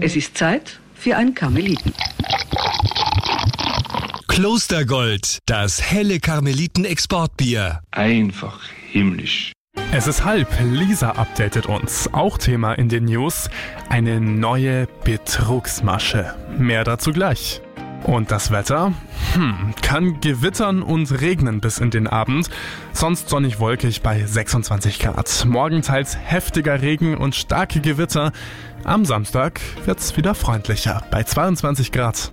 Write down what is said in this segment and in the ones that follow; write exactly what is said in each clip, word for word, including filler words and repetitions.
Es ist Zeit für ein Karmeliten. Klostergold, das helle Karmeliten-Exportbier. Einfach himmlisch. Es ist halb, Lisa updatet uns. Auch Thema in den News, eine neue Betrugsmasche. Mehr dazu gleich. Und das Wetter? Hm, kann gewittern und regnen bis in den Abend. Sonst sonnig wolkig bei sechsundzwanzig Grad. Morgen teils heftiger Regen und starke Gewitter. Am Samstag wird's wieder freundlicher bei zweiundzwanzig Grad.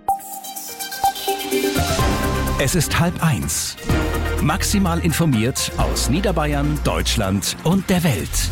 Es ist halb eins. Maximal informiert aus Niederbayern, Deutschland und der Welt.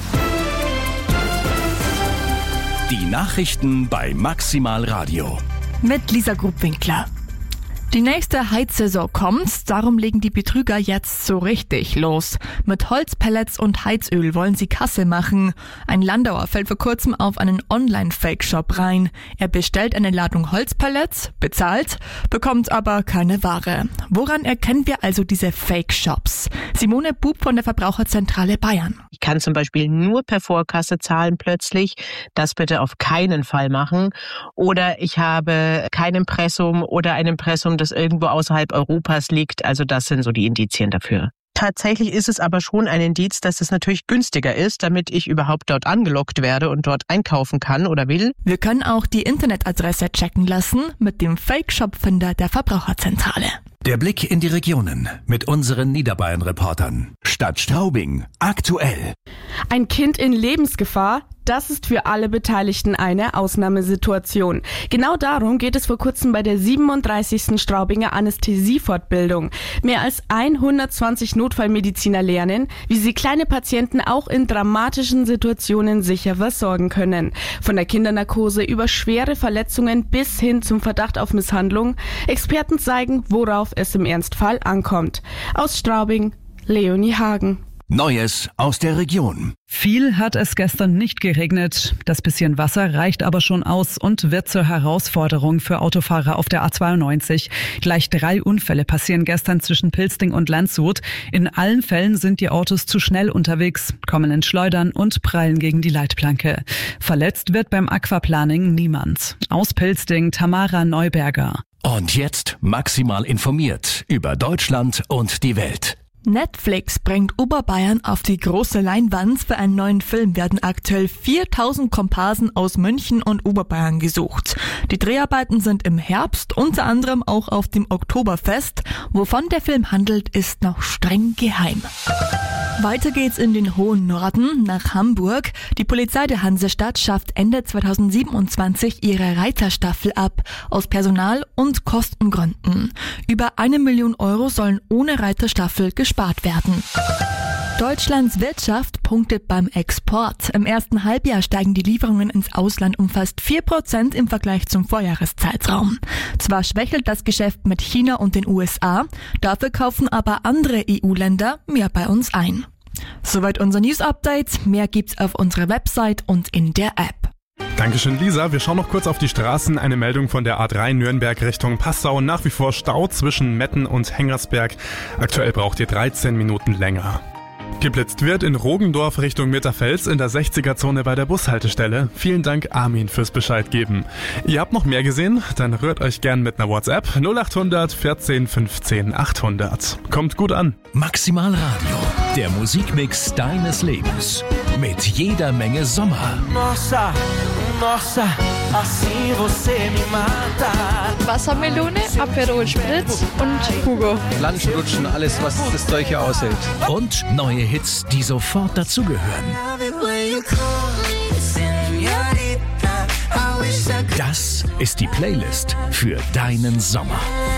Die Nachrichten bei Maximal Radio. Mit Lisa Grubwinkler. Die nächste Heizsaison kommt, darum legen die Betrüger jetzt so richtig los. Mit Holzpellets und Heizöl wollen sie Kasse machen. Ein Landauer fällt vor kurzem auf einen Online-Fake-Shop rein. Er bestellt eine Ladung Holzpellets, bezahlt, bekommt aber keine Ware. Woran erkennen wir also diese Fake-Shops? Simone Bub von der Verbraucherzentrale Bayern. Ich kann zum Beispiel nur per Vorkasse zahlen plötzlich. Das bitte auf keinen Fall machen. Oder ich habe kein Impressum oder ein Impressum, das irgendwo außerhalb Europas liegt. Also das sind so die Indizien dafür. Tatsächlich ist es aber schon ein Indiz, dass es natürlich günstiger ist, damit ich überhaupt dort angelockt werde und dort einkaufen kann oder will. Wir können auch die Internetadresse checken lassen mit dem Fake-Shop-Finder der Verbraucherzentrale. Der Blick in die Regionen mit unseren Niederbayern-Reportern. Stadt Straubing, aktuell. Ein Kind in Lebensgefahr? Das ist für alle Beteiligten eine Ausnahmesituation. Genau darum geht es vor kurzem bei der siebenunddreißigsten Straubinger Anästhesiefortbildung. Mehr als hundertzwanzig Notfallmediziner lernen, wie sie kleine Patienten auch in dramatischen Situationen sicher versorgen können. Von der Kindernarkose über schwere Verletzungen bis hin zum Verdacht auf Misshandlung. Experten zeigen, worauf es im Ernstfall ankommt. Aus Straubing, Leonie Hagen. Neues aus der Region. Viel hat es gestern nicht geregnet. Das bisschen Wasser reicht aber schon aus und wird zur Herausforderung für Autofahrer auf der A zweiundneunzig. Gleich drei Unfälle passieren gestern zwischen Pilsting und Landshut. In allen Fällen sind die Autos zu schnell unterwegs, kommen ins Schleudern und prallen gegen die Leitplanke. Verletzt wird beim Aquaplaning niemand. Aus Pilsting Tamara Neuberger. Und jetzt maximal informiert über Deutschland und die Welt. Netflix bringt Oberbayern auf die große Leinwand. Für einen neuen Film werden aktuell viertausend Komparsen aus München und Oberbayern gesucht. Die Dreharbeiten sind im Herbst, unter anderem auch auf dem Oktoberfest. Wovon der Film handelt, ist noch streng geheim. Weiter geht's in den hohen Norden, nach Hamburg. Die Polizei der Hansestadt schafft Ende zweitausendsiebenundzwanzig ihre Reiterstaffel ab, aus Personal- und Kostengründen. Über eine Million Euro sollen ohne Reiterstaffel gespart werden. Deutschlands Wirtschaft punktet beim Export. Im ersten Halbjahr steigen die Lieferungen ins Ausland um fast vier Prozent im Vergleich zum Vorjahreszeitraum. Zwar schwächelt das Geschäft mit China und den U S A, dafür kaufen aber andere E U-Länder mehr bei uns ein. Soweit unser News-Update. Mehr gibt's auf unserer Website und in der App. Dankeschön, Lisa. Wir schauen noch kurz auf die Straßen. Eine Meldung von der A drei Nürnberg Richtung Passau. Nach wie vor Stau zwischen Metten und Hengersberg. Aktuell braucht ihr dreizehn Minuten länger. Geblitzt wird in Rogendorf Richtung Mitterfels in der sechziger-Zone bei der Bushaltestelle. Vielen Dank, Armin, fürs Bescheid geben. Ihr habt noch mehr gesehen? Dann rührt euch gern mit einer WhatsApp null achthundert vierzehn fünfzehn achthundert. Kommt gut an. Maximal Radio, der Musikmix deines Lebens. Mit jeder Menge Sommer. Nossa, nossa, assim você me mata. Wassermelone, Aperol Spritz und Hugo. Landrutschen, alles, was das Zeug hier aushält. Und neue Hits, die sofort dazugehören. Das ist die Playlist für deinen Sommer.